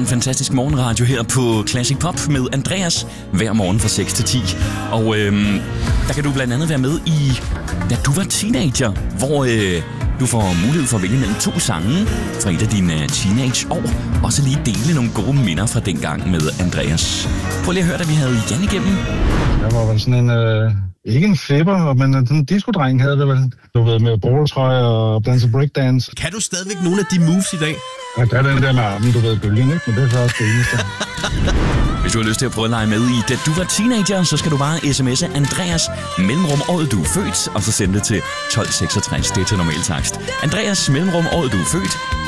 en fantastisk morgenradio her på Classic Pop med Andreas hver morgen fra 6 til 10. Og der kan du blandt andet være med i Da du var teenager, hvor du får mulighed for at vælge mellem 2 sange fra et af dine teenageår, og så lige dele nogle gode minder fra dengang med Andreas. Prøv lige at høre, da vi havde Jan igennem. Jeg var vel sådan en, ikke en flipper, men en disco-dreng havde det vel. Du ved, med borgertrøje og danse breakdance. Kan du stadigvæk nogle af de moves i dag? Jeg kan den der med armen, du ved, bølgen, ikke? Men det er så også det eneste. Hvis du har lyst til at prøve at lege med i Da du var teenager, så skal du bare sms'e Andreas mellemrum året du er født, og så sende det til 1266. Det er til normal takst. Andreas mellemrum året du er født